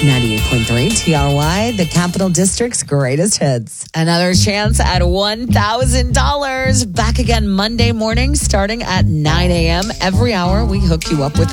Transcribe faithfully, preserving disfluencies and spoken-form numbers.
ninety-eight point three T R Y, the Capital District's greatest hits. Another chance at one thousand dollars. Back again Monday morning starting at nine a.m. Every hour, we hook you up with a